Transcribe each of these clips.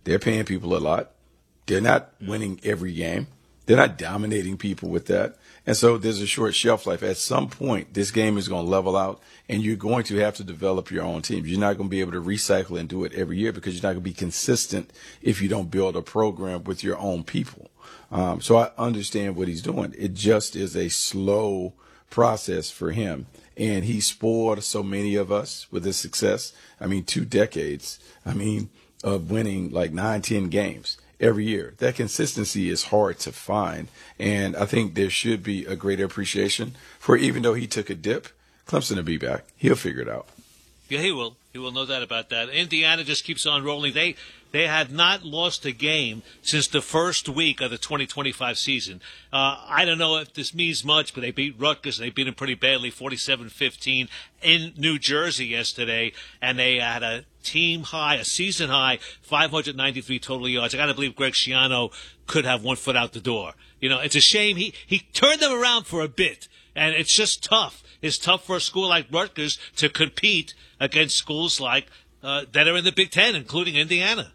They're paying people a lot. They're not winning every game. They're not dominating people with that. And so there's a short shelf life. At some point, this game is going to level out, and you're going to have to develop your own teams. You're not going to be able to recycle and do it every year because you're not going to be consistent if you don't build a program with your own people. So I understand what he's doing. It just is a slow process for him. And he spoiled so many of us with his success. 2 decades, of winning like 9-10 games every year. That consistency is hard to find. And I think there should be a greater appreciation for, even though he took a dip, Clemson will be back. He'll figure it out. Yeah, he will. He will, no doubt about that. Indiana just keeps on rolling. They had not lost a game since the first week of the 2025 season. I don't know if this means much, but they beat Rutgers, and they beat them pretty badly, 47-15 in New Jersey yesterday, and they had a team high, a season high, 593 total yards. I got to believe Greg Schiano could have one foot out the door. It's a shame. He turned them around for a bit, and it's just tough. It's tough for a school like Rutgers to compete against schools like that are in the Big Ten, including Indiana.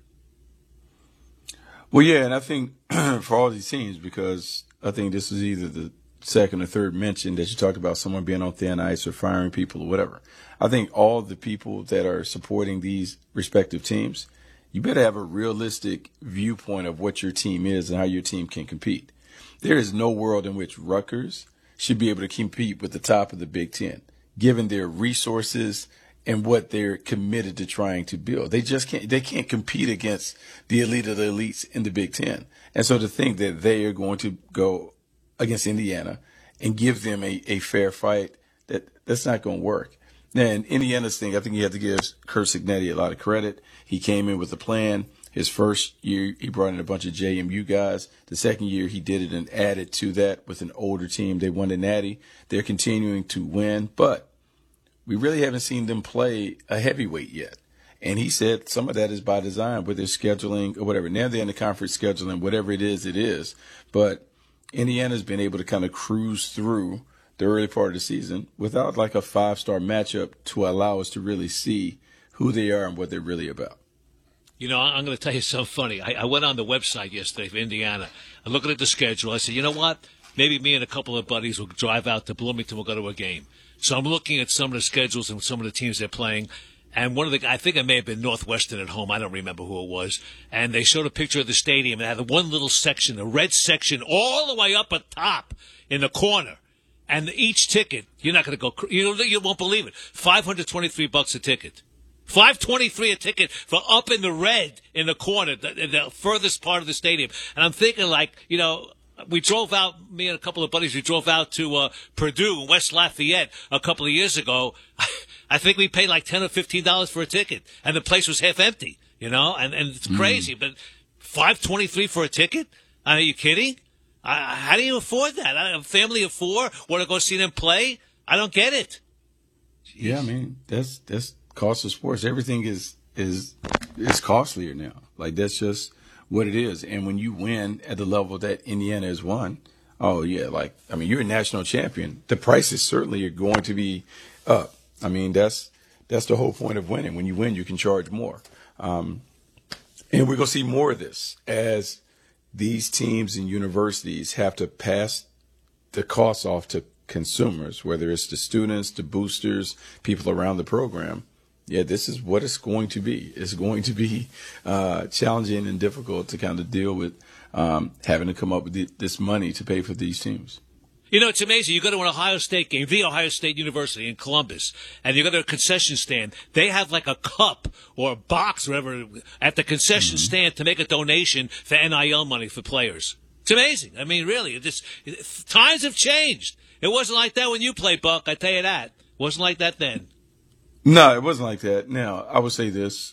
Well, yeah, and I think for all these teams, because I think this is either the second or third mention that you talked about someone being on thin ice or firing people or whatever. I think all the people that are supporting these respective teams, you better have a realistic viewpoint of what your team is and how your team can compete. There is no world in which Rutgers should be able to compete with the top of the Big Ten, given their resources and what they're committed to trying to build. They can't compete against the elite of the elites in the Big Ten. And so to think that they are going to go against Indiana and give them a fair fight, that's not going to work. And Indiana's thing, I think you have to give Curt Cignetti a lot of credit. He came in with a plan. His first year, he brought in a bunch of JMU guys. The second year, he did it and added to that with an older team. They won the Natty. They're continuing to win, but we really haven't seen them play a heavyweight yet. And he said some of that is by design with their scheduling or whatever. Now they're in the conference scheduling, whatever it is, it is. But Indiana's been able to kind of cruise through the early part of the season without like a 5-star matchup to allow us to really see who they are and what they're really about. I'm going to tell you something funny. I went on the website yesterday for Indiana. I'm looking at the schedule. I said, you know what? Maybe me and a couple of buddies will drive out to Bloomington. We'll go to a game. So I'm looking at some of the schedules and some of the teams they're playing. And I think it may have been Northwestern at home. I don't remember who it was. And they showed a picture of the stadium. It had one little section, a red section, all the way up at top in the corner. And each ticket, you're not going to go, you won't believe it, $523 a ticket. $523 a ticket for up in the red in the corner, the furthest part of the stadium. And I'm thinking we drove out, me and a couple of buddies, we drove out to Purdue in West Lafayette a couple of years ago. I think we paid like $10 or $15 for a ticket, and the place was half empty, and it's crazy. But $523 for a ticket? Are you kidding? How do you afford that? A family of 4 want to go see them play? I don't get it. Jeez. Yeah, that's cost of sports. Everything is costlier now. Like, that's just what it is. And when you win at the level that Indiana has won, oh yeah, you're a national champion. The prices certainly are going to be up. That's the whole point of winning. When you win, you can charge more. And we're going to see more of this as these teams and universities have to pass the costs off to consumers, whether it's the students, the boosters, people around the program. Yeah, this is what it's going to be. It's going to be challenging and difficult to kind of deal with having to come up with this money to pay for these teams. It's amazing. You go to an Ohio State game, the Ohio State University in Columbus, and you go to a concession stand. They have like a cup or a box or whatever at the concession stand to make a donation for NIL money for players. It's amazing. Really, times have changed. It wasn't like that when you played, Buck. I tell you that. It wasn't like that then. No, it wasn't like that. Now, I would say this.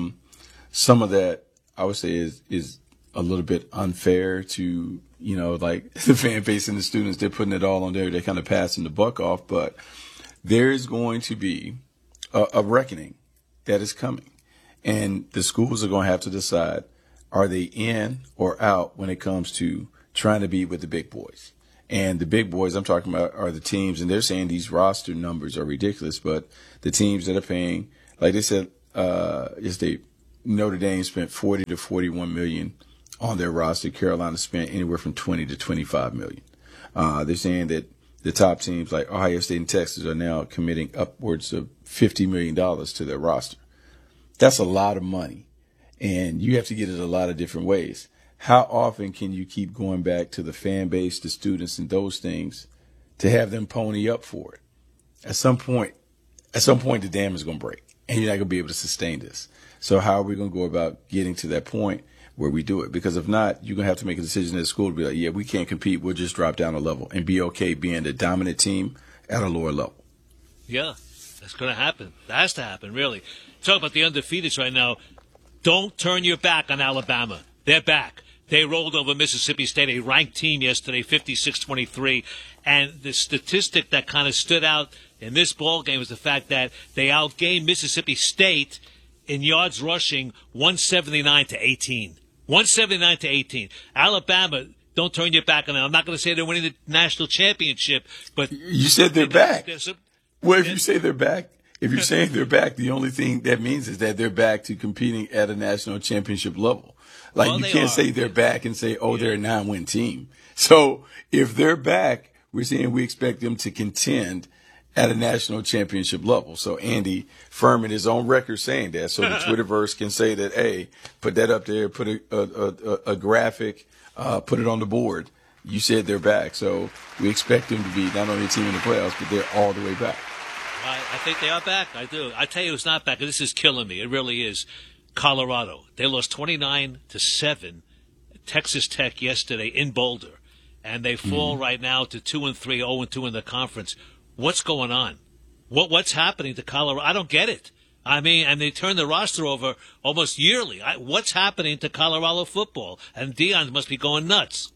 Some of that, I would say, is a little bit unfair to, like the fan base and the students. They're putting it all on there. They're kind of passing the buck off. But there is going to be a reckoning that is coming. And the schools are going to have to decide, are they in or out when it comes to trying to be with the big boys? And the big boys I'm talking about are the teams, and they're saying these roster numbers are ridiculous, but the teams that are paying, like they said, Notre Dame spent 40 to 41 million on their roster. Carolina spent anywhere from 20 to 25 million. They're saying that the top teams like Ohio State and Texas are now committing upwards of $50 million to their roster. That's a lot of money, and you have to get it a lot of different ways. How often can you keep going back to the fan base, the students, and those things to have them pony up for it? At some point, the dam is going to break, and you're not going to be able to sustain this. So how are we going to go about getting to that point where we do it? Because if not, you're going to have to make a decision at school to be like, yeah, we can't compete. We'll just drop down a level and be okay being the dominant team at a lower level. Yeah, that's going to happen. That has to happen, really. Talk about the undefeateds right now. Don't turn your back on Alabama. They're back. They rolled over Mississippi State, a ranked team yesterday, 56-23. And the statistic that kind of stood out in this ball game was the fact that they outgained Mississippi State in yards rushing 179-18. 179-18. Alabama, don't turn your back on them. I'm not going to say they're winning the national championship, but you said they're back. Well, if you say they're back, if you're saying they're back, the only thing that means is that they're back to competing at a national championship level. Like, well, you can't say they're back and say, oh, they're a 9-win team. So if they're back, we're saying we expect them to contend at a national championship level. So Andy Furman is on record saying that. So the Twitterverse can say that, hey, put that up there, put a graphic, put it on the board. You said they're back. So we expect them to be not only a team in the playoffs, but they're all the way back. I think they are back. I do. I tell you who's not back, and this is killing me. It really is. Colorado. They lost 29-7 Texas Tech yesterday in Boulder, and they fall right now to 2-3, 0-2 in the conference. What's going on? What's happening to Colorado? I don't get it. I mean, and they turn the roster over almost yearly. What's happening to Colorado football? And Deion must be going nuts.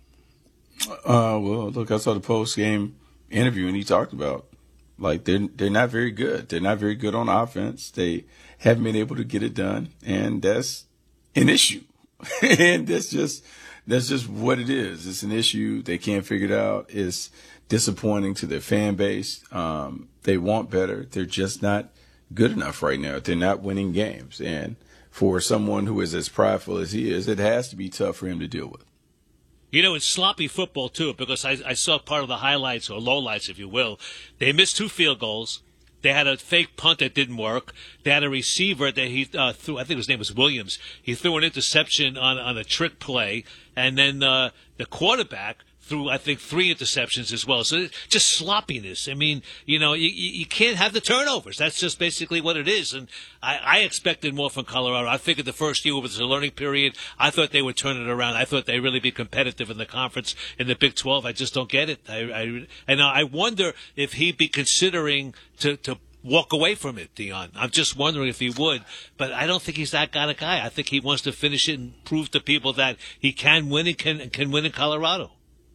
Well, look, I saw the post-game interview, and he talked about, like, they're not very good. They're not very good on offense. They haven't been able to get it done, and that's an issue. And that's just what it is. It's an issue. They can't figure it out. It's disappointing to their fan base. They want better. They're just not good enough right now. They're not winning games. And for someone who is as prideful as he is, it has to be tough for him to deal with. You know, it's sloppy football, too, because I saw part of the highlights, or lowlights, if you will. They missed 2 field goals. They had a fake punt that didn't work. They had a receiver that he threw, I think his name was Williams. He threw an interception on a trick play. And then the quarterback threw, I think, 3 interceptions as well. So just sloppiness. I mean, you know, you can't have the turnovers. That's just basically what it is. And I expected more from Colorado. I figured the first year was a learning period. I thought they would turn it around. I thought they'd really be competitive in the conference, in the Big 12. I just don't get it. And I wonder if he'd be considering to walk away from it, Deion. I'm just wondering if he would, but I don't think he's that kind of guy. I think he wants to finish it and prove to people that he can win and can win in Colorado.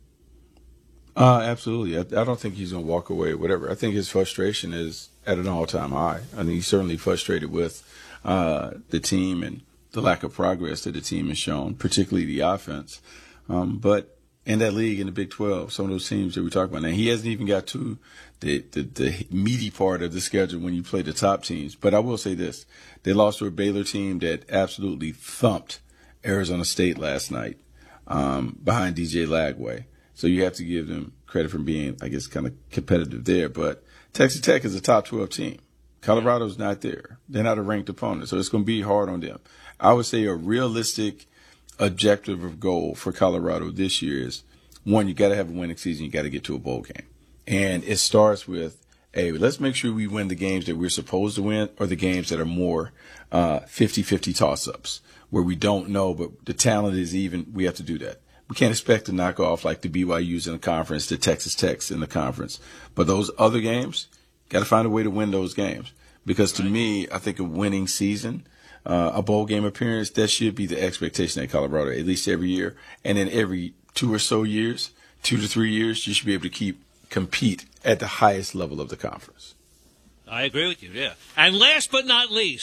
Absolutely. I don't think he's going to walk away, whatever. I think his frustration is at an all-time high. I mean, he's certainly frustrated with the team and the lack of progress that the team has shown, particularly the offense. But in that league, in the Big 12, some of those teams that we talk about now, he hasn't even got to the meaty part of the schedule when you play the top teams. But I will say this. They lost to a Baylor team that absolutely thumped Arizona State last night behind DJ Lagway. So you have to give them credit for being, I guess, kind of competitive there. But Texas Tech is a top 12 team. Colorado's not there. They're not a ranked opponent. So it's going to be hard on them. I would say a realistic objective of goal for Colorado this year is, one, you got to have a winning season. You got to get to a bowl game. And it starts with, hey, let's make sure we win the games that we're supposed to win, or the games that are more 50-50 toss-ups where we don't know, but the talent is even. We have to do that. We can't expect to knock off like the BYU's in the conference, the Texas Tech's in the conference. But those other games, got to find a way to win those games. Because to me, I think a winning season, a bowl game appearance, that should be the expectation at Colorado, at least every year. And then every 2 or so years, 2 to 3 years, you should be able to compete at the highest level of the conference. I agree with you, yeah. And last but not least,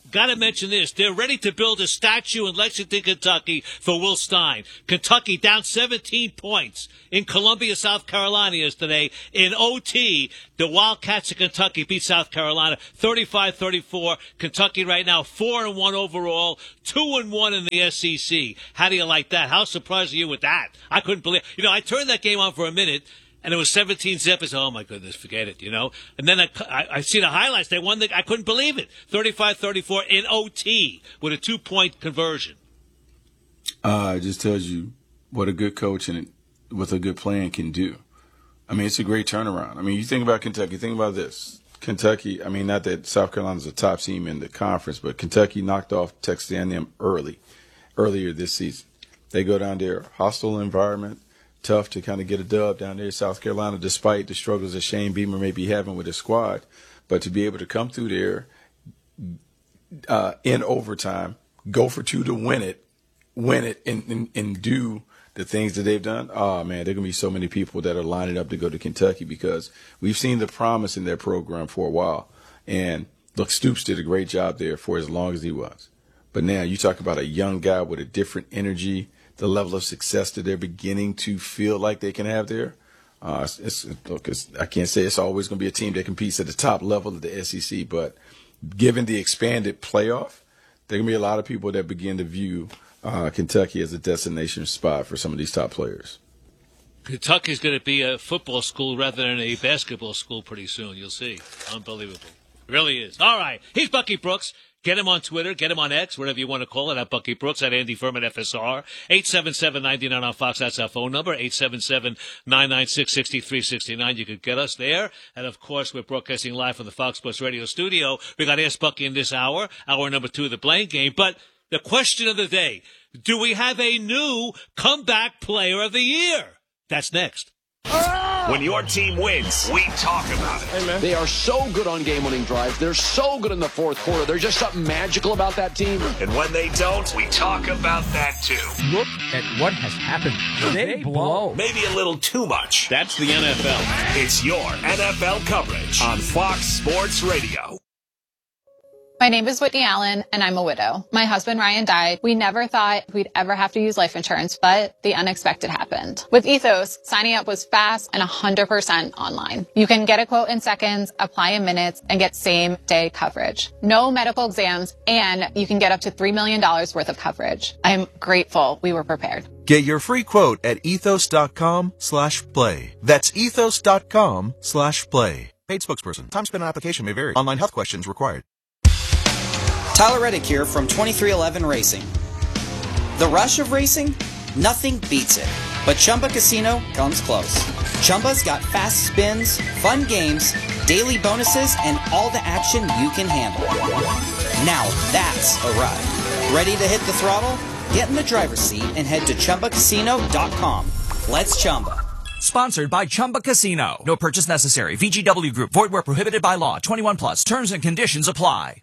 Got to mention this. They're ready to build a statue in Lexington, Kentucky for Will Stein. Kentucky down 17 points in Columbia, South Carolina yesterday. In OT, the Wildcats of Kentucky beat South Carolina 35-34. Kentucky right now 4-1 overall, 2-1 in the SEC. How do you like that? How surprised are you with that? I couldn't believe. I turned that game on for a minute. And it was 17-zip. I said, oh, my goodness, forget it, And then I see the highlights. They won. I couldn't believe it. 35-34 in OT with a 2-point conversion. It just tells you what a good coach and with a good plan can do. I mean, it's a great turnaround. I mean, you think about Kentucky. Think about this. Kentucky, I mean, not that South Carolina's a top team in the conference, but Kentucky knocked off Texas A&M earlier this season. They go down there, hostile environment. Tough to kind of get a dub down there in South Carolina, despite the struggles that Shane Beamer may be having with his squad. But to be able to come through there in overtime, go for 2 to win it, and do the things that they've done. Oh, man, there are going to be so many people that are lining up to go to Kentucky because we've seen the promise in their program for a while. And, look, Stoops did a great job there for as long as he was. But now you talk about a young guy with a different energy, the level of success that they're beginning to feel like they can have there. I can't say it's always going to be a team that competes at the top level of the SEC, but given the expanded playoff, there are going to be a lot of people that begin to view Kentucky as a destination spot for some of these top players. Kentucky's going to be a football school rather than a basketball school pretty soon. You'll see. Unbelievable. It really is. All right. He's Bucky Brooks. Get him on Twitter. Get him on X, whatever you want to call it, at Bucky Brooks, at Andy Furman FSR. 877-99 on Fox. That's our phone number. 877-996-6369. You could get us there. And, of course, we're broadcasting live from the Fox Sports Radio studio. We got Ask Bucky in this hour number 2 of the Blame Game. But the question of the day, do we have a new comeback player of the year? That's next. When your team wins, we talk about it. Hey, man. They are so good on game-winning drives. They're so good in the fourth quarter. There's just something magical about that team. And when they don't, we talk about that too. Look at what has happened. They blow. Maybe a little too much. That's the NFL. It's your NFL coverage on Fox Sports Radio. My name is Whitney Allen, and I'm a widow. My husband, Ryan, died. We never thought we'd ever have to use life insurance, but the unexpected happened. With Ethos, signing up was fast and 100% online. You can get a quote in seconds, apply in minutes, and get same-day coverage. No medical exams, and you can get up to $3 million worth of coverage. I'm grateful we were prepared. Get your free quote at ethos.com/play. That's ethos.com/play. Paid spokesperson. Time spent on application may vary. Online health questions required. Tyler Reddick here from 2311 Racing. The rush of racing? Nothing beats it. But Chumba Casino comes close. Chumba's got fast spins, fun games, daily bonuses, and all the action you can handle. Now that's a ride. Ready to hit the throttle? Get in the driver's seat and head to ChumbaCasino.com. Let's Chumba. Sponsored by Chumba Casino. No purchase necessary. VGW Group. Void where prohibited by law. 21 plus. Terms and conditions apply.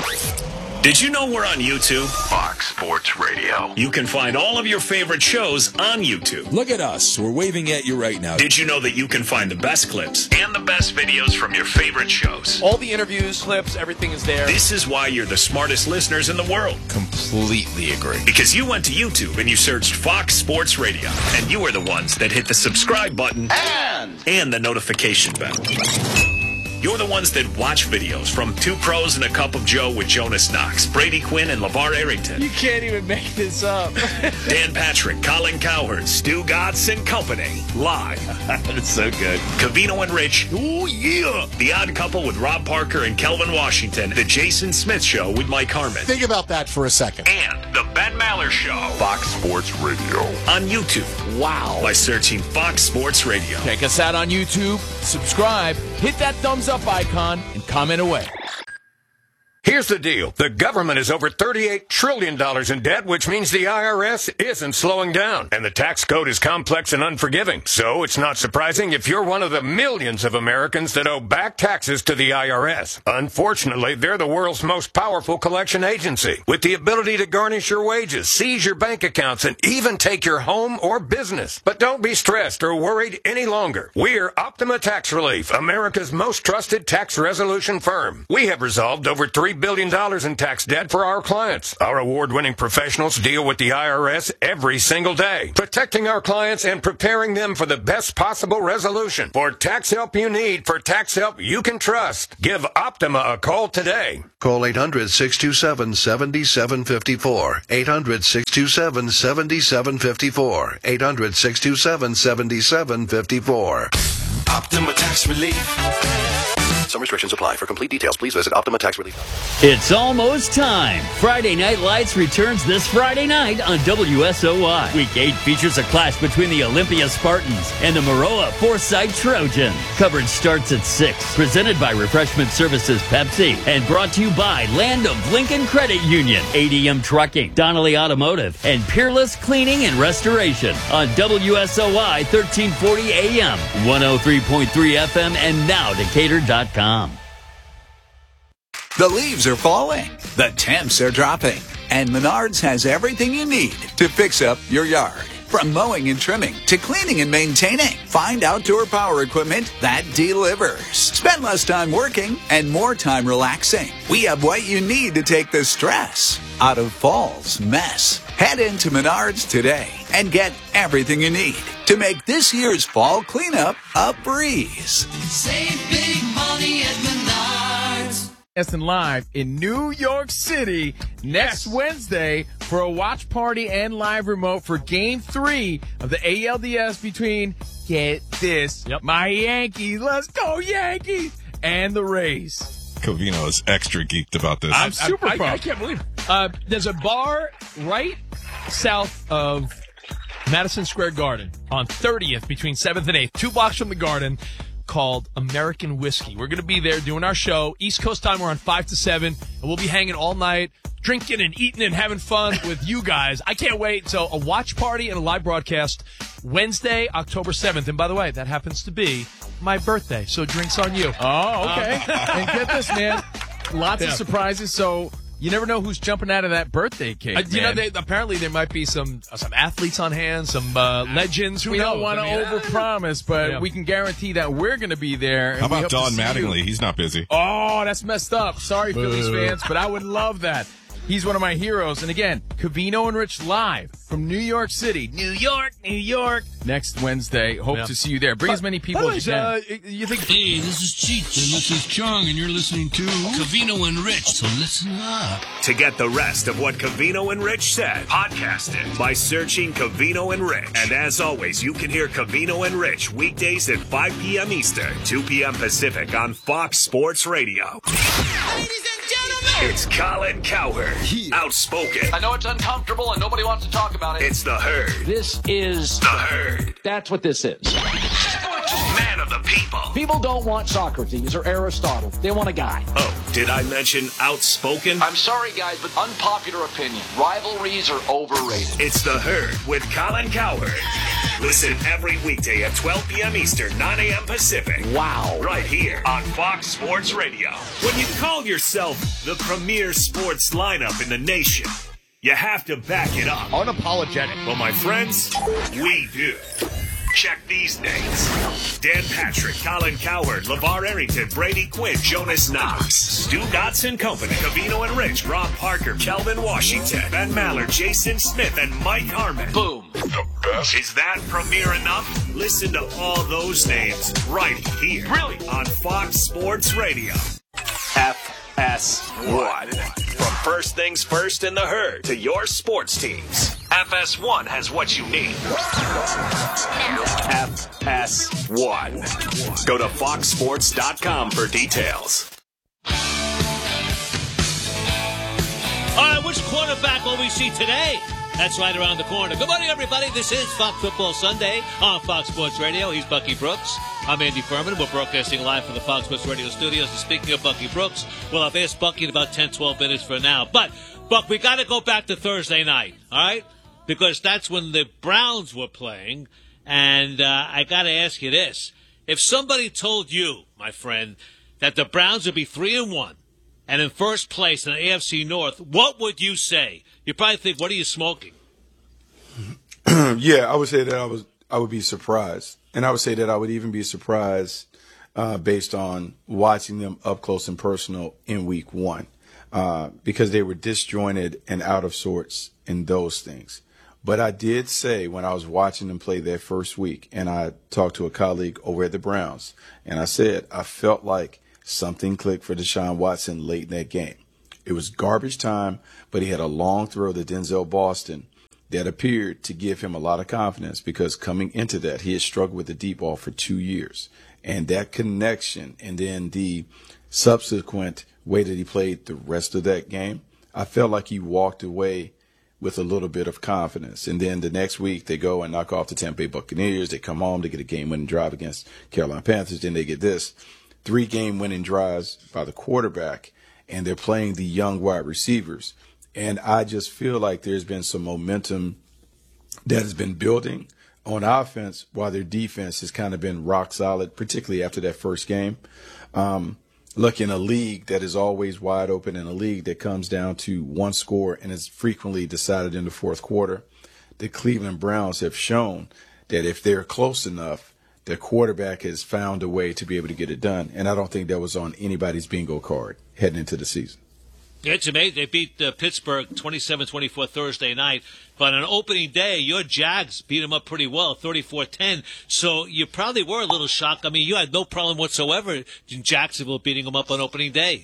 Did you know we're on YouTube? Fox Sports Radio. You can find all of your favorite shows on YouTube. Look at us. We're waving at you right now. Did you know that you can find the best clips and the best videos from your favorite shows? All the interviews, clips, everything is there. This is why you're the smartest listeners in the world. Completely agree. Because you went to YouTube and you searched Fox Sports Radio. And you are the ones that hit the subscribe button and the notification bell. You're the ones that watch videos from Two Pros and a Cup of Joe with Jonas Knox, Brady Quinn, and LeVar Arrington. You can't even make this up. Dan Patrick, Colin Cowherd, Stu Gotts and Company. Live. That's so good. Cavino and Rich. Oh, yeah. The Odd Couple with Rob Parker and Kelvin Washington. The Jason Smith Show with Mike Harmon. Think about that for a second. And The Ben Maller Show. Fox Sports Radio. On YouTube. Wow. By searching Fox Sports Radio. Check us out on YouTube. Subscribe. Hit that thumbs up icon and comment away. Here's the deal. The government is over $38 trillion in debt, which means the IRS isn't slowing down. And the tax code is complex and unforgiving. So it's not surprising if you're one of the millions of Americans that owe back taxes to the IRS. Unfortunately, they're the world's most powerful collection agency, with the ability to garnish your wages, seize your bank accounts, and even take your home or business. But don't be stressed or worried any longer. We're Optima Tax Relief, America's most trusted tax resolution firm. We have resolved over $3 $3 billion in tax debt for our clients. Our award-winning professionals deal with the IRS every single day, protecting our clients and preparing them for the best possible resolution. For tax help you need, for tax help you can trust, give Optima a call today. Call 800-627-7754. 800-627-7754. 800-627-7754. Optima Tax Relief. Some restrictions apply. For complete details, please visit OptimaTaxRelief. It's almost time. Friday Night Lights returns this Friday night on WSOY. Week 8 features a clash between the Olympia Spartans and the Maroa Forsyth Trojans. Coverage starts at 6. Presented by Refreshment Services Pepsi and brought to you by Land of Lincoln Credit Union, ADM Trucking, Donnelly Automotive, and Peerless Cleaning and Restoration on WSOY 1340 AM, 103.3 FM, and now Decatur.com. The leaves are falling, the temps are dropping, and Menards has everything you need to fix up your yard. From mowing and trimming to cleaning and maintaining, find outdoor power equipment that delivers. Spend less time working and more time relaxing. We have what you need to take the stress out of fall's mess. Head into Menards today and get everything you need to make this year's fall cleanup a breeze. Save big money at Menards. And live in New York City next Wednesday for a watch party and live remote for Game 3 of the ALDS between, get this, my Yankees, let's go Yankees, and the Rays. Covino is extra geeked about this. I'm super pumped. I can't believe it. There's a bar right south of Madison Square Garden on 30th between 7th and 8th, 2 blocks from the Garden, called American Whiskey. We're going to be there doing our show. East Coast time, we're on 5 to 7, and we'll be hanging all night, drinking and eating and having fun with you guys. I can't wait. So a watch party and a live broadcast Wednesday, October 7th. And by the way, that happens to be my birthday, so drinks on you. Oh, okay. And get this, man. Lots of surprises, so you never know who's jumping out of that birthday cake, You know, apparently there might be some athletes on hand, some legends. We don't want to overpromise, but we can guarantee that we're going to be there. How about Don Mattingly? He's not busy. Oh, that's messed up. Sorry, Phillies fans, but I would love that. He's one of my heroes. And again, Covino and Rich live from New York City. New York. Next Wednesday. Hope to see you there. Bring as many people as you can. You think? Hey, this is Cheech, and this is Chung, and you're listening to Covino and Rich, so listen up. To get the rest of what Covino and Rich said, podcast it by searching Covino and Rich. And as always, you can hear Covino and Rich weekdays at 5 p.m. Eastern, 2 p.m. Pacific on Fox Sports Radio. It's Colin Cowherd, outspoken. I know it's uncomfortable and nobody wants to talk about it. It's the Herd. This is the Herd. That's what this is. Man of the people. People don't want Socrates or Aristotle. They want a guy. Oh, did I mention outspoken? I'm sorry, guys, but unpopular opinion. Rivalries are overrated. It's the Herd with Colin Cowherd. Listen every weekday at 12 p.m. Eastern, 9 a.m. Pacific. Wow. Right here on Fox Sports Radio. When you call yourself the premier sports lineup in the nation, you have to back it up. Unapologetic. Well, my friends, we do. Check these names: Dan Patrick, Colin Cowherd, LeVar Arrington, Brady Quinn, Jonas Knox, Stu Dotson Company, Covino and Rich, Rob Parker, Kelvin Washington, Ben Maller, Jason Smith, and Mike Harmon. Boom. The best. Is that premiere enough? Listen to all those names right here. Really? On Fox Sports Radio. FS1. From First Things First in the Herd to your sports teams, FS1 has what you need. FS1. Go to foxsports.com for details. All right, which quarterback will we see today? That's right around the corner. Good morning, everybody. This is Fox Football Sunday on Fox Sports Radio. He's Bucky Brooks. I'm Andy Furman. We're broadcasting live from the Fox Sports Radio studios. And speaking of Bucky Brooks, well, I've asked Bucky in about 10, 12 minutes for now. But, Buck, we got to go back to Thursday night, all right? Because that's when the Browns were playing. And I got to ask you this. If somebody told you, my friend, that the Browns would be 3-1 and in first place in the AFC North, what would you say? You probably think, what are you smoking? Yeah, I would say that I would be surprised. And I would say that I would even be surprised based on watching them up close and personal in week 1. because they were disjointed and out of sorts in those things. But I did say when I was watching them play their first week, and I talked to a colleague over at the Browns, and I said I felt like something clicked for Deshaun Watson late in that game. It was garbage time, but he had a long throw to Denzel Boston that appeared to give him a lot of confidence, because coming into that, he had struggled with the deep ball for 2 years. And that connection and then the subsequent way that he played the rest of that game, I felt like he walked away with a little bit of confidence. And then the next week they go and knock off the Tampa Bay Buccaneers. They come home, they get a game-winning drive against Carolina Panthers. Then they get this 3 game-winning drives by the quarterback, and they're playing the young wide receivers. And I just feel like there's been some momentum that has been building on offense while their defense has kind of been rock solid, particularly after that first game. Look, in a league that is always wide open, in a league that comes down to one score and is frequently decided in the fourth quarter, the Cleveland Browns have shown that if they're close enough, their quarterback has found a way to be able to get it done. And I don't think that was on anybody's bingo card heading into the season. It's amazing. They beat Pittsburgh 27-24 Thursday night. But on opening day, your Jags beat them up pretty well, 34-10. So you probably were a little shocked. I mean, you had no problem whatsoever in Jacksonville beating them up on opening day.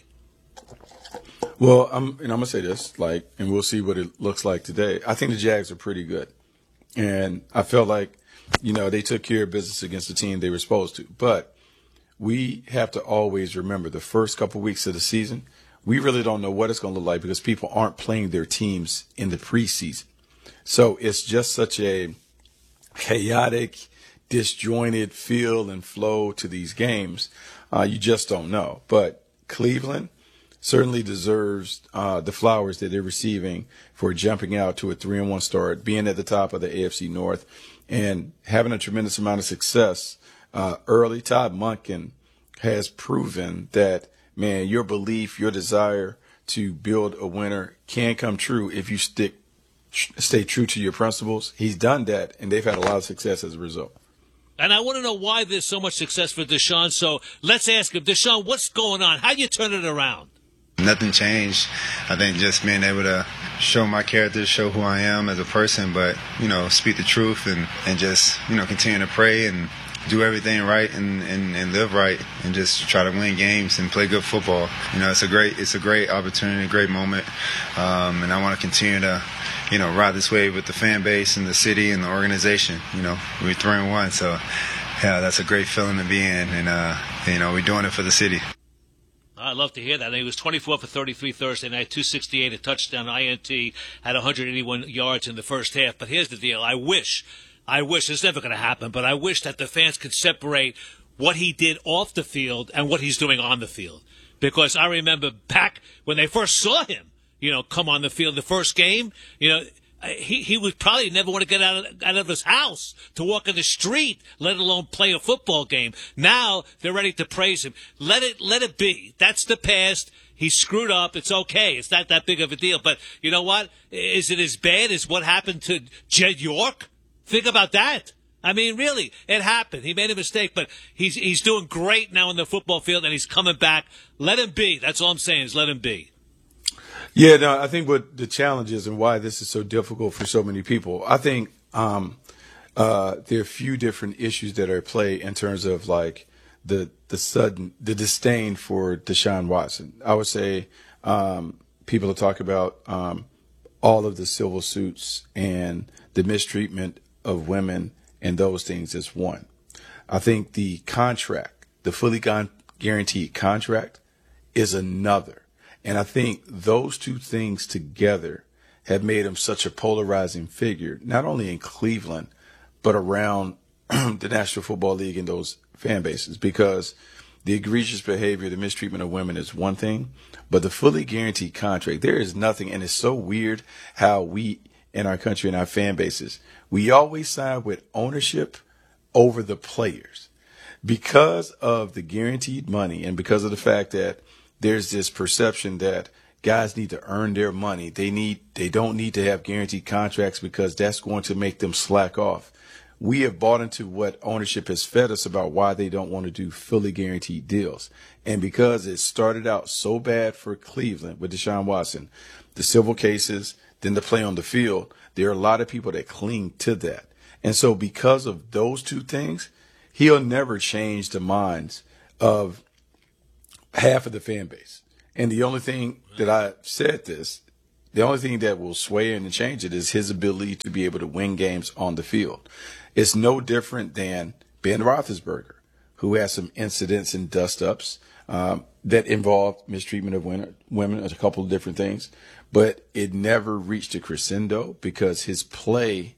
Well, I'm going to say this, and we'll see what it looks like today. I think the Jags are pretty good. And I felt like, they took care of business against the team they were supposed to. But we have to always remember the first couple weeks of the season, we really don't know what it's going to look like because people aren't playing their teams in the preseason. So it's just such a chaotic, disjointed feel and flow to these games. You just don't know. But Cleveland certainly deserves the flowers that they're receiving for jumping out to a 3-1 start, being at the top of the AFC North, and having a tremendous amount of success early. Todd Monken has proven that, man, your belief, your desire to build a winner can come true if you stay true to your principles. He's done that, and they've had a lot of success as a result. And I want to know why there's so much success for Deshaun. So let's ask him, Deshaun, what's going on? How you turn it around? Nothing changed. I think just being able to show my character, show who I am as a person, but, speak the truth and just, continue to pray and do everything right and live right and just try to win games and play good football. It's a great opportunity, a great moment. And I want to continue to, ride this wave with the fan base and the city and the organization. We're 3-1, so yeah, that's a great feeling to be in. And, we're doing it for the city. I'd love to hear that. And he was 24 for 33 Thursday night, 268, a touchdown, INT, had 181 yards in the first half. But here's the deal. I wish it's never going to happen, but I wish that the fans could separate what he did off the field and what he's doing on the field. Because I remember back when they first saw him, come on the field the first game, he would probably never want to get out of his house to walk in the street, let alone play a football game. Now they're ready to praise him. Let it be. That's the past. He screwed up. It's okay. It's not that big of a deal. But you know what? Is it as bad as what happened to Jed York? Think about that. I mean, really, it happened. He made a mistake, but he's doing great now on the football field, and he's coming back. Let him be. That's all I'm saying is let him be. Yeah, no, I think what the challenge is and why this is so difficult for so many people, I think there are a few different issues that are at play in terms of the disdain for Deshaun Watson. I would say people will talk about all of the civil suits and the mistreatment of women and those things as one. I think the contract, the fully guaranteed contract, is another. And I think those two things together have made him such a polarizing figure, not only in Cleveland, but around the National Football League and those fan bases, because the egregious behavior, the mistreatment of women is one thing, but the fully guaranteed contract, there is nothing. And it's so weird how we in our country and our fan bases, we always side with ownership over the players because of the guaranteed money and because of the fact that there's this perception that guys need to earn their money. They don't need to have guaranteed contracts because that's going to make them slack off. we have bought into what ownership has fed us about why they don't want to do fully guaranteed deals. And because it started out so bad for Cleveland with Deshaun Watson, the civil cases, then the play on the field, there are a lot of people that cling to that. And so because of those two things, he'll never change the minds of half of the fan base. And the only thing that I said this, the only thing that will sway and change it is his ability to be able to win games on the field. It's no different than Ben Roethlisberger, who has some incidents and dust-ups that involved mistreatment of women, a couple of different things. But it never reached a crescendo because his play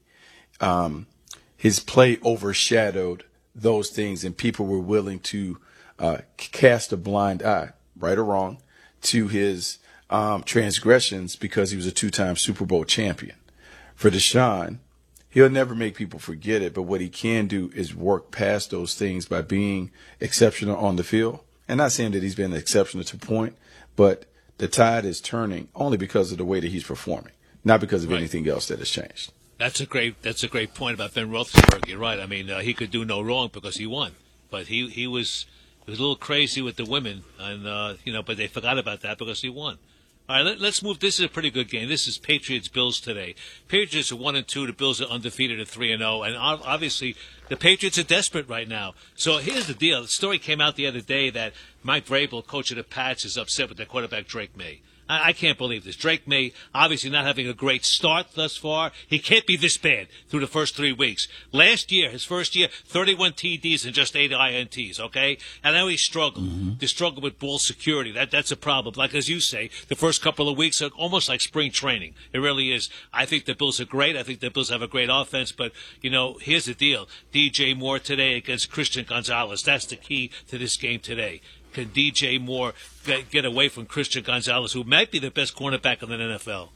overshadowed those things, and people were willing to cast a blind eye, right or wrong, to his transgressions because he was a two-time Super Bowl champion. For Deshaun, he'll never make people forget it, but what he can do is work past those things by being exceptional on the field. And not saying that he's been exceptional to point, but the tide is turning only because of the way that he's performing, not because of anything else that has changed. That's a great point about Ben Roethlisberger. You're right. I mean, he could do no wrong because he won, but he was a little crazy with the women, and but they forgot about that because he won. All right, let's move. This is a pretty good game. This is Patriots-Bills today. Patriots are 1-2. The Bills are undefeated at 3-0. And obviously, the Patriots are desperate right now. So here's the deal. The story came out the other day that Mike Vrabel, coach of the Pats, is upset with their quarterback, Drake May. I can't believe this. Drake May, obviously not having a great start thus far. He can't be this bad through the first 3 weeks. Last year, his first year, 31 TDs and just 8 INTs, okay? And I know he struggled. Mm-hmm. They struggled with ball security. That's a problem. Like, as you say, the first couple of weeks are almost like spring training. It really is. I think the Bills are great. I think the Bills have a great offense. But, here's the deal. DJ Moore today against Christian Gonzalez. That's the key to this game today. Can DJ Moore get away from Christian Gonzalez, who might be the best cornerback in the NFL?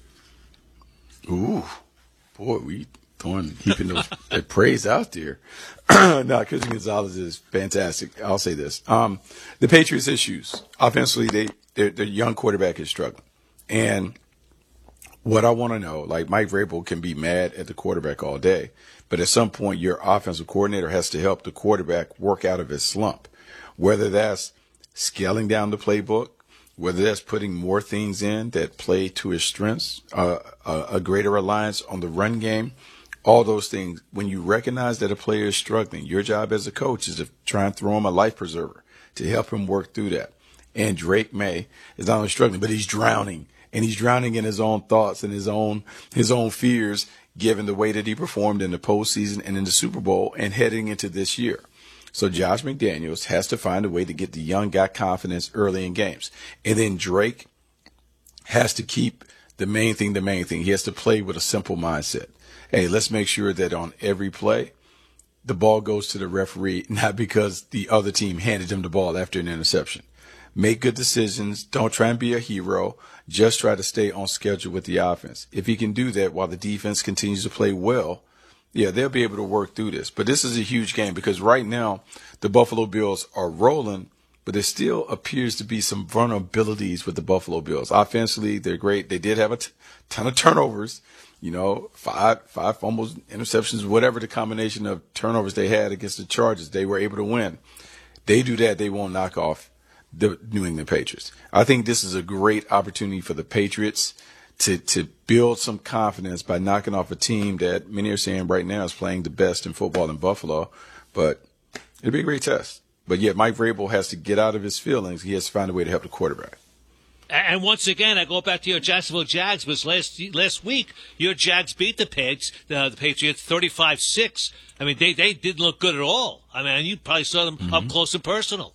Ooh, boy, we keeping that praise out there. No, Christian Gonzalez is fantastic. I'll say this. The Patriots' issues, offensively, their young quarterback is struggling. And what I want to know, like Mike Vrabel can be mad at the quarterback all day, but at some point your offensive coordinator has to help the quarterback work out of his slump, whether that's scaling down the playbook, whether that's putting more things in that play to his strengths, a greater reliance on the run game, all those things. When you recognize that a player is struggling, your job as a coach is to try and throw him a life preserver to help him work through that. And Drake May is not only struggling, but he's drowning. And he's drowning in his own thoughts and his own fears, given the way that he performed in the postseason and in the Super Bowl and heading into this year. So Josh McDaniels has to find a way to get the young guy confidence early in games. And then Drake has to keep the main thing. He has to play with a simple mindset. Hey, let's make sure that on every play, the ball goes to the referee, not because the other team handed him the ball after an interception. Make good decisions. Don't try and be a hero. Just try to stay on schedule with the offense. If he can do that while the defense continues to play well, yeah, they'll be able to work through this. But this is a huge game because right now the Buffalo Bills are rolling, but there still appears to be some vulnerabilities with the Buffalo Bills. Offensively, they're great. They did have a ton of turnovers, 5 fumbles, interceptions, whatever the combination of turnovers they had against the Chargers, they were able to win. They do that, they won't knock off the New England Patriots. I think this is a great opportunity for the Patriots to build some confidence by knocking off a team that many are saying right now is playing the best in football in Buffalo. But it'll be a great test. But yet Mike Vrabel has to get out of his feelings. He has to find a way to help the quarterback. And once again, I go back to your Jacksonville Jags, because last week your Jags beat the Patriots 35-6. I mean, they didn't look good at all. I mean, you probably saw them up close and personal.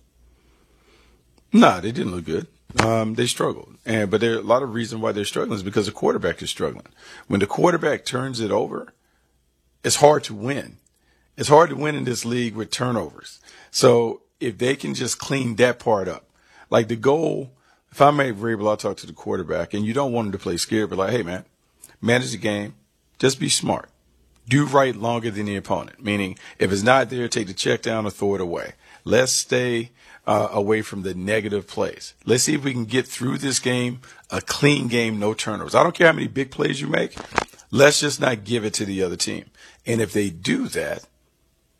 No, they didn't look good. They struggled. But there are a lot of reasons why they're struggling is because the quarterback is struggling. When the quarterback turns it over, it's hard to win. It's hard to win in this league with turnovers. So if they can just clean that part up, like the goal, if I made Vrabel, I'll talk to the quarterback, and you don't want him to play scared, but like, hey, man, manage the game. Just be smart. Do right longer than the opponent, meaning if it's not there, take the check down or throw it away. Let's stay away from the negative plays. Let's see if we can get through this game, a clean game, no turnovers. I don't care how many big plays you make. Let's just not give it to the other team. And if they do that,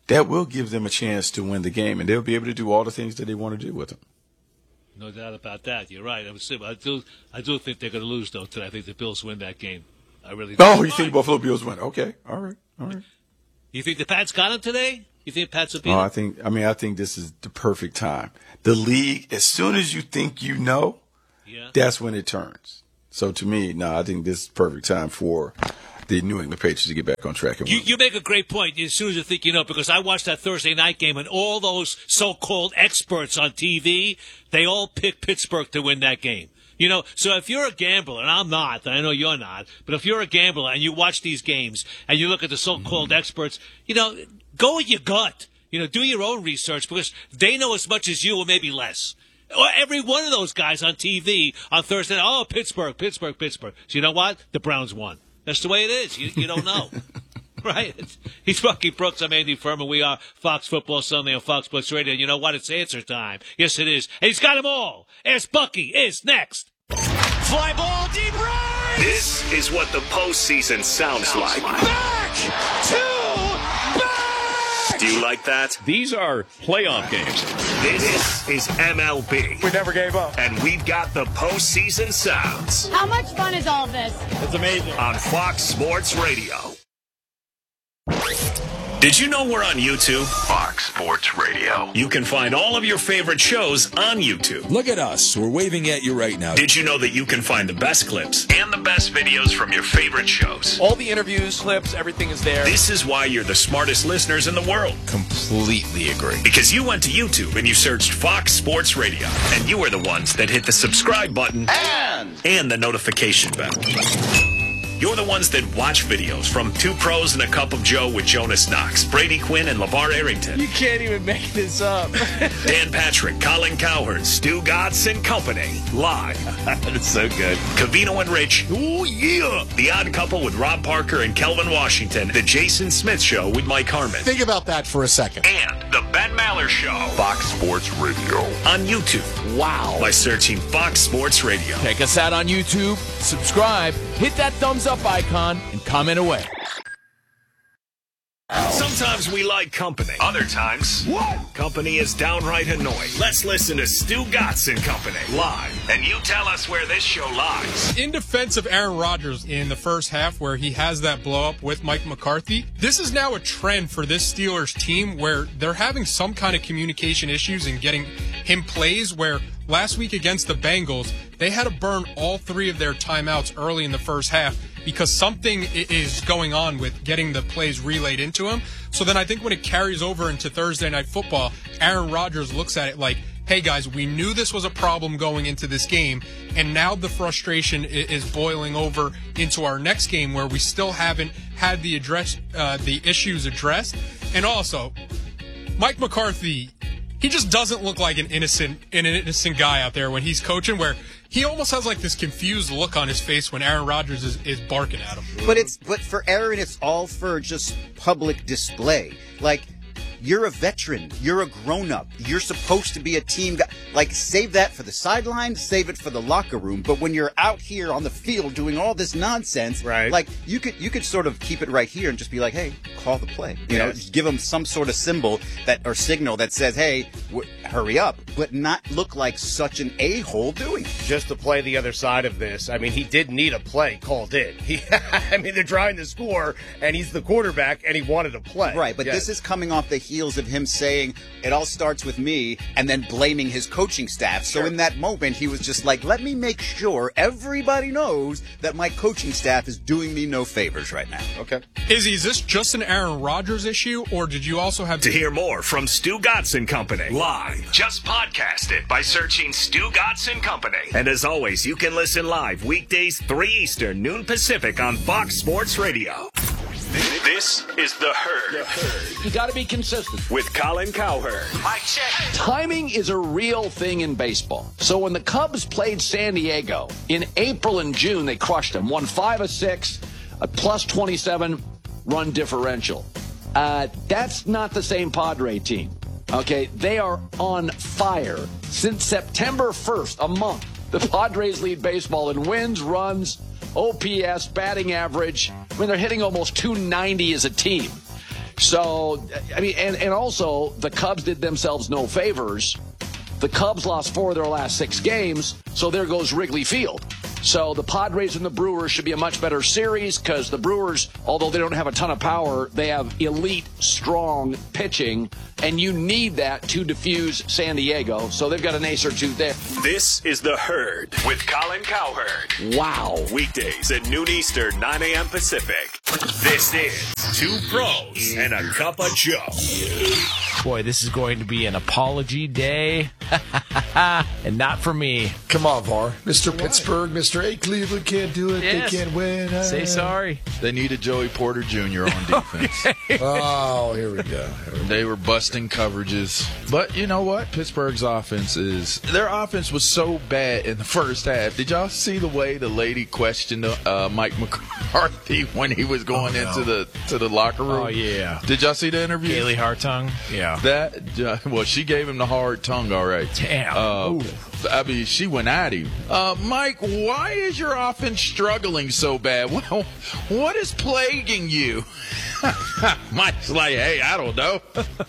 that will give them a chance to win the game, and they'll be able to do all the things that they want to do with them. No doubt about that. You're right. I do think they're going to lose, though, today. I think the Bills win that game. I really do. Oh, you think Buffalo Bills win? Okay. All right. You think the Pats got him today? You think Pats will beat Oh, him? I think this is the perfect time. The league, as soon as you think you know, that's when it turns. So to me, I think this is the perfect time for the New England Patriots to get back on track. And You make a great point as soon as you think you know, because I watched that Thursday night game, and all those so-called experts on TV, they all picked Pittsburgh to win that game. You know, so if you're a gambler, and I'm not, and I know you're not, but if you're a gambler and you watch these games and you look at the so-called experts, you know, go with your gut. You know, do your own research, because they know as much as you, or maybe less. Or every one of those guys on TV on Thursday night, oh, Pittsburgh. So you know what? The Browns won. That's the way it is. You don't know. Right? He's Bucky Brooks. I'm Andy Furman. We are Fox Football Sunday on Fox Sports Radio. You know what? It's answer time. Yes, it is. And he's got them all. Ask Bucky is next. Fly ball deep right. This is what the postseason sounds like. Back to back. Do you like that? These are playoff games. This is MLB. We never gave up. And we've got the postseason sounds. How much fun is all this? It's amazing. On Fox Sports Radio. Did you know we're on YouTube? Fox Sports Radio. You can find all of your favorite shows on YouTube. Look at us. We're waving at you right now. Did you know that you can find the best clips and the best videos from your favorite shows? All the interviews, clips, everything is there. This is why you're the smartest listeners in the world. Completely agree. Because you went to YouTube and you searched Fox Sports Radio. And you were the ones that hit the subscribe button and the notification bell. You're the ones that watch videos from Two Pros and a Cup of Joe with Jonas Knox, Brady Quinn, and LeVar Arrington. You can't even make this up. Dan Patrick, Colin Cowherd, Stu Gatz and Company. Live. That's so good. Covino and Rich. Oh, yeah. The Odd Couple with Rob Parker and Kelvin Washington. The Jason Smith Show with Mike Harmon. Think about that for a second. And the Ben Maller Show. Fox Sports Radio. On YouTube. Wow. By searching Fox Sports Radio. Check us out on YouTube. Subscribe. Hit that thumbs up icon and comment away. Sometimes we like company. Other times, company is downright annoying. Let's listen to Stu Gatz and Company live. And you tell us where this show lies. In defense of Aaron Rodgers in the first half, where he has that blow up with Mike McCarthy, this is now a trend for this Steelers team where they're having some kind of communication issues and getting him plays where last week against the Bengals, they had to burn all 3 of their timeouts early in the first half because something is going on with getting the plays relayed into him. So then I think when it carries over into Thursday Night Football, Aaron Rodgers looks at it like, hey guys, we knew this was a problem going into this game, and now the frustration is boiling over into our next game where we still haven't had the issues addressed. And also, Mike McCarthy, he just doesn't look like an innocent guy out there when he's coaching, where he almost has like this confused look on his face when Aaron Rodgers is barking at him. But for Aaron, it's all for just public display. Like, you're a veteran. You're a grown-up. You're supposed to be a team guy. Like, save that for the sideline, save it for the locker room. But when you're out here on the field doing all this nonsense, right? Like, you could sort of keep it right here and just be like, hey, call the play. You know, just give them some sort of symbol or signal that says, hey, hurry up, but not look like such an a-hole doing it. Just to play the other side of this, I mean, he did need a play called in. They're trying to score, and he's the quarterback, and he wanted a play. Right, but this is coming off the heels of him saying, it all starts with me, and then blaming his coaching staff. So in that moment, he was just like, let me make sure everybody knows that my coaching staff is doing me no favors right now. Okay. Izzy, is this just an Aaron Rodgers issue, or did you also have... To hear more from Stu Gatz and Company live, just podcast it by searching Stu Gatz and Company. And as always, you can listen live weekdays 3 Eastern, noon Pacific on Fox Sports Radio. This is The Herd. You got to be consistent. With Colin Cowherd. Mic check. Timing is a real thing in baseball. So when the Cubs played San Diego in April and June, they crushed them. Won 5 of 6, a plus 27 run differential. That's not the same Padre team. Okay, they are on fire. Since September 1st, a month, the Padres lead baseball in wins, runs, OPS, batting average. I mean, they're hitting almost 290 as a team. So, I mean, and also the Cubs did themselves no favors. The Cubs lost 4 of their last 6 games, so there goes Wrigley Field. So the Padres and the Brewers should be a much better series because the Brewers, although they don't have a ton of power, they have elite, strong pitching, and you need that to diffuse San Diego. So they've got an ace or two there. This is The Herd with Colin Cowherd. Wow. Weekdays at noon Eastern, 9 a.m. Pacific. This is 2 Pros and a Cup of Joe. Boy, this is going to be an apology day. And not for me. Come on, VAR. Mr. Pittsburgh, Mr. A. Cleveland can't do it. Yes. They can't win. Say sorry. They needed Joey Porter Jr. on defense. Oh, here we go. They were busting coverages. But you know what? Pittsburgh's their offense was so bad in the first half. Did y'all see the way the lady questioned Mike McCarthy when he was going into the locker room? Oh, yeah. Did y'all see the interview? Kaylee Hartung? Yeah. Well, she gave him the hard tongue, all right. Damn. I mean, she went at him. Mike, why is your offense struggling so bad? Well, what is plaguing you? Mike's like, hey, I don't know.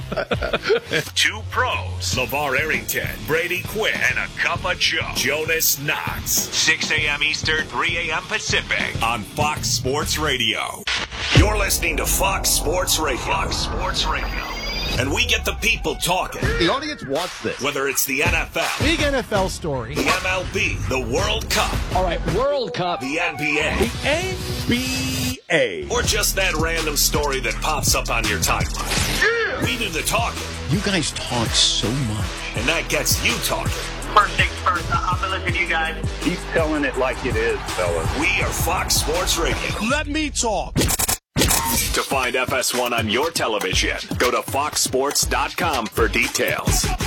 2 Pros, LeVar Arrington, Brady Quinn, and a Cup of Joe, Jonas Knox. 6 a.m. Eastern, 3 a.m. Pacific on Fox Sports Radio. You're listening to Fox Sports Radio. Fox Sports Radio. And we get the people talking. The audience wants this. Whether it's the NFL, big NFL story, the MLB, the World Cup. All right, World Cup. The NBA. The NBA. Or just that random story that pops up on your timeline. Yeah. We do the talking. You guys talk so much. And that gets you talking. First things first, I'm going to listen to you guys. Keep telling it like it is, fellas. We are Fox Sports Radio. Let me talk. To find FS1 on your television, go to foxsports.com for details.